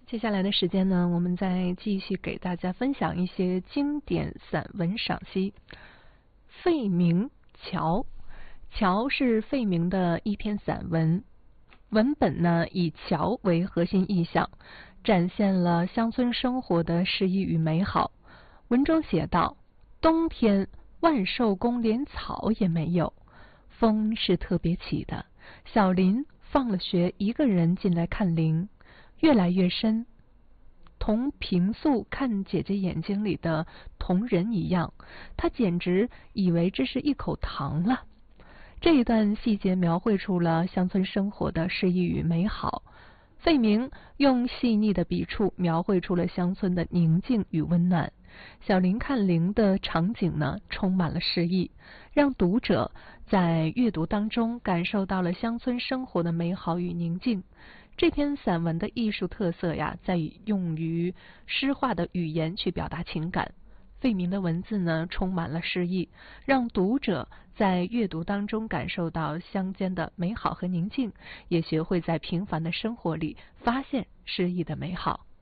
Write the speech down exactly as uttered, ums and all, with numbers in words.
接下来的时间呢，我们再继续给大家分享一些经典散文赏析。费明桥，桥是费明的一篇散文，文本呢以桥为核心意象，展现了乡村生活的诗意与美好。文中写道：冬天万寿宫连草也没有，风是特别起的。小林放了学，一个人进来看林，越来越深，同平素看姐姐眼睛里的瞳仁一样，他简直以为这是一口糖了。这一段细节描绘出了乡村生活的诗意与美好。费明用细腻的笔触描绘出了乡村的宁静与温暖。小林看林的场景呢，充满了诗意，让读者在阅读当中感受到了乡村生活的美好与宁静。这篇散文的艺术特色呀，在于用于诗化的语言去表达情感。费明的文字呢，充满了诗意，让读者在阅读当中感受到乡间的美好和宁静，也学会在平凡的生活里发现诗意的美好。